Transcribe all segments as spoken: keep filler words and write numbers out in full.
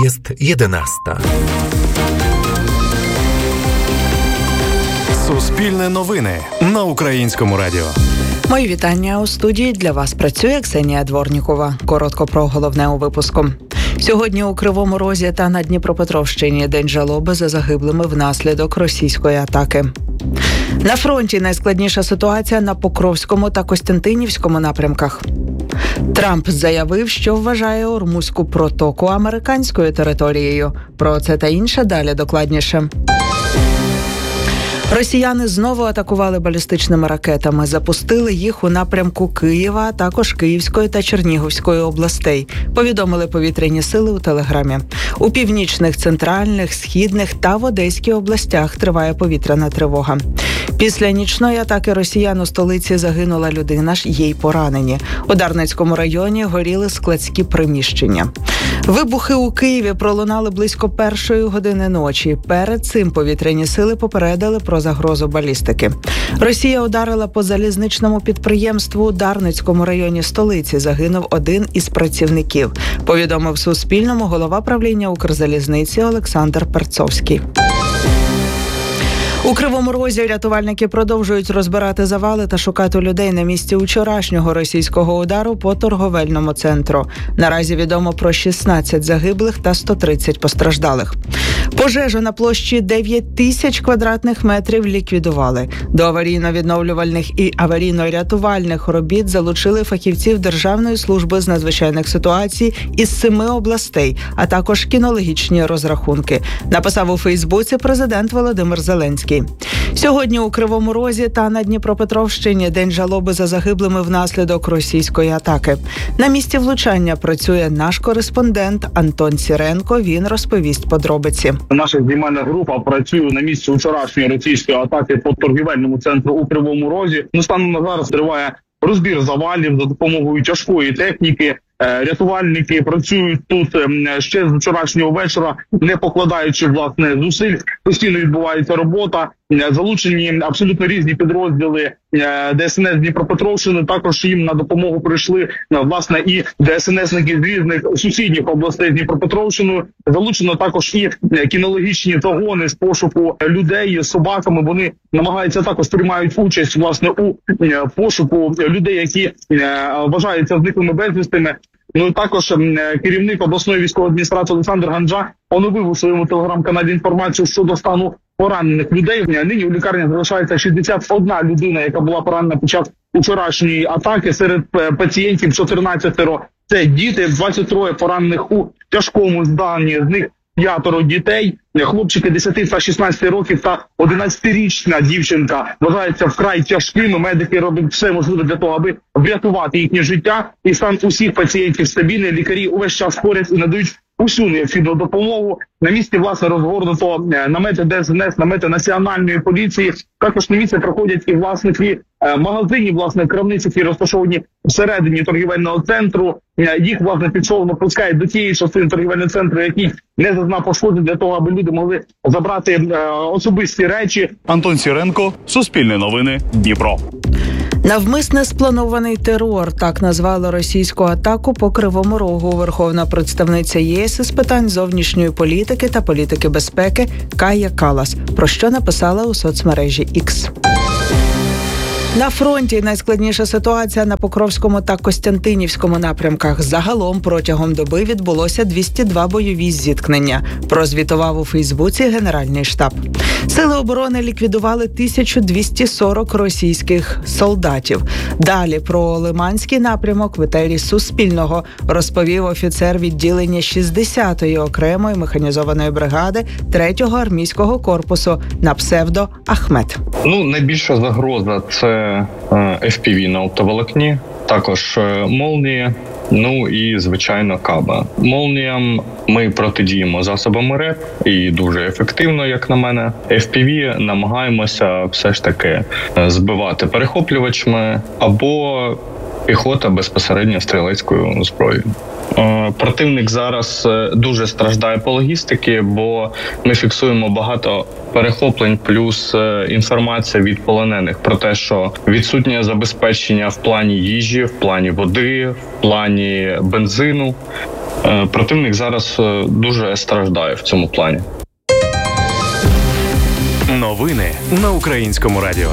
Jest jedenasta. Суспільне новини на Українському радіо. Мої вітання. У студії для вас працює Ксенія Дворнікова. Коротко про головне у випуску. Сьогодні у Кривому Розі та на Дніпропетровщині день жалоби за загиблими внаслідок російської атаки. На фронті найскладніша ситуація на Покровському та Костянтинівському напрямках. Трамп заявив, що вважає Ормузьку протоку американською територією. Про це та інше далі докладніше. Росіяни знову атакували балістичними ракетами, запустили їх у напрямку Києва, а також Київської та Чернігівської областей, повідомили повітряні сили у Телеграмі. У північних, центральних, східних та в Одеській областях триває повітряна тривога. Після нічної атаки росіян у столиці загинула людина, ж є й поранені. У Дарницькому районі горіли складські приміщення. Вибухи у Києві пролунали близько першої години ночі. Перед цим повітряні сили попередили про загрозу балістики. Росія ударила по залізничному підприємству у Дарницькому районі столиці. Загинув один із працівників, повідомив Суспільному голова правління Укрзалізниці Олександр Перцовський. У Кривому Розі рятувальники продовжують розбирати завали та шукати людей на місці вчорашнього російського удару по торговельному центру. Наразі відомо про шістнадцять загиблих та сто тридцять постраждалих. Пожежу на площі дев'ять тисяч квадратних метрів ліквідували. До аварійно-відновлювальних і аварійно-рятувальних робіт залучили фахівців Державної служби з надзвичайних ситуацій із семи областей, а також кінологічні розрахунки, написав у Фейсбуці президент Володимир Зеленський. Сьогодні у Кривому Розі та на Дніпропетровщині день жалоби за загиблими внаслідок російської атаки. На місці влучання працює наш кореспондент Антон Сіренко. Він розповість подробиці. Наша знімальна група працює на місці вчорашньої російської атаки по торгівельному центру у Кривому Розі. Ну, станом на зараз триває розбір завалів за допомогою тяжкої техніки. Рятувальники працюють тут ще з вчорашнього вечора, не покладаючи, власне, зусиль. Постійно відбувається робота. Залучені абсолютно різні підрозділи ДСНС Дніпропетровщини. Також їм на допомогу прийшли, власне, і ДСНСники з різних сусідніх областей з Дніпропетровщиною. Залучено також і кінологічні загони з пошуку людей з собаками. Вони намагаються також приймають участь, власне, у пошуку людей, які вважаються зниклими безвістими. Ну, також керівник обласної військової адміністрації Олександр Ганджа оновив у своєму телеграм-каналі інформацію щодо стану поранених людей. Нині у лікарні залишається шістдесят одна людина, яка була поранена під час вчорашньої атаки. Серед пацієнтів чотирнадцятеро – це діти, двадцять троє поранених у тяжкому стані, з них п'ятеро дітей. Хлопчики десяти та шістнадцяти років та одинадцятирічна дівчинка вважаються вкрай тяжкими. Медики роблять все можливе для того, аби врятувати їхнє життя. І стан усіх пацієнтів стабільний. Лікарі увесь час поряд і надають усю необхідну допомогу. На місці, власне, розгорнуто намети ДСНС, намети Національної поліції. Також на місці проходять і власники магазинів, власне, крамниць, які розташовані всередині торгівельного центру. Їх, власне, підшовно пускають до тієї частини торгівельного центру, який не зазнав пошкоджень, для того, аби люди могли забрати е, особисті речі. Антон Сіренко, Суспільне новини, Дніпро. Навмисне спланований терор – так назвали російську атаку по Кривому Рогу верховна представниця ЄС із питань зовнішньої політики та політики безпеки Кая Каллас, про що написала у соцмережі X. На фронті найскладніша ситуація на Покровському та Костянтинівському напрямках. Загалом протягом доби відбулося двісті два бойові зіткнення, прозвітував у Фейсбуці Генеральний штаб. Сили оборони ліквідували тисячу двісті сорок російських солдатів. Далі про Лиманський напрямок в етері Суспільного розповів офіцер відділення шістдесятої окремої механізованої бригади третього армійського корпусу на псевдо Ахмет. Ну, найбільша загроза – це еф пі ві на оптоволокні, також молнії, ну і, звичайно, каба. Молніям ми протидіємо засобами РЕП і дуже ефективно, як на мене. еф пі ві намагаємося все ж таки збивати перехоплювачами або піхота безпосередньо стрілецькою зброєю. Противник зараз дуже страждає по логістиці, бо ми фіксуємо багато перехоплень, плюс інформація від полонених про те, що відсутнє забезпечення в плані їжі, в плані води, в плані бензину. Е, Противник зараз е, дуже страждає в цьому плані. Новини на Українському радіо.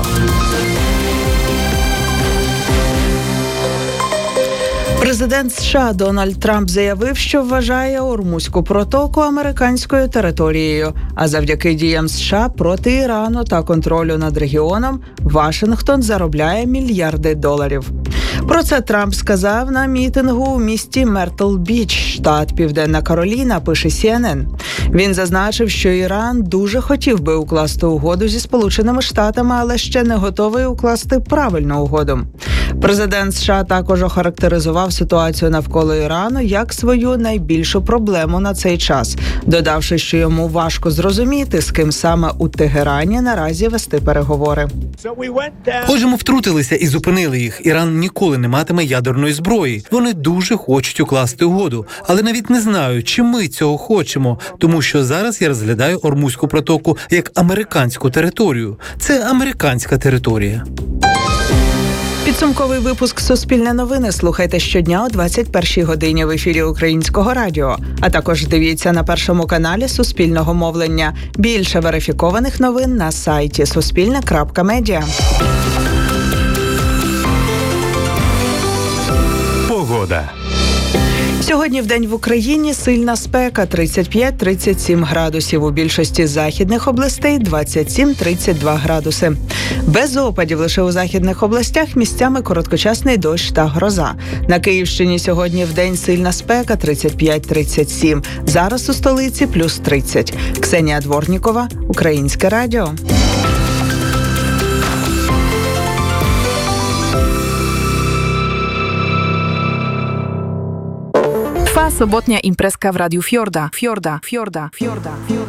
Президент США Дональд Трамп заявив, що вважає Ормузьку протоку американською територією, а завдяки діям США проти Ірану та контролю над регіоном Вашингтон заробляє мільярди доларів. Про це Трамп сказав на мітингу у місті Мертл-Біч, штат Південна Кароліна, пише Сі Ен Ен. Він зазначив, що Іран дуже хотів би укласти угоду зі Сполученими Штатами, але ще не готовий укласти правильну угоду. Президент США також охарактеризував ситуацію навколо Ірану як свою найбільшу проблему на цей час, додавши, що йому важко зрозуміти, з ким саме у Тегерані наразі вести переговори. Отже, ми втрутилися і зупинили їх. Іран ніколи не матиме ядерної зброї. Вони дуже хочуть укласти угоду, але навіть не знаю, чи ми цього хочемо, тому що зараз я розглядаю Ормузьку протоку як американську територію. Це американська територія. Підсумковий випуск «Суспільне новини» слухайте щодня о двадцять першій годині в ефірі Українського радіо. А також дивіться на Першому каналі Суспільного мовлення. Більше верифікованих новин на сайті суспільне крапка медіа. Погода. Сьогодні вдень в Україні сильна спека – тридцять п'ять - тридцять сім градусів. У більшості західних областей – двадцять сім - тридцять два градуси. Без опадів лише у західних областях місцями короткочасний дощ та гроза. На Київщині сьогодні вдень сильна спека – тридцять п'ять - тридцять сім. Зараз у столиці – плюс тридцять. Ксенія Дворнікова, Українське радіо. Trwa sobotnia imprezka w Radiu Fiorda. Fiorda, Fiorda, Fiorda, Fiorda.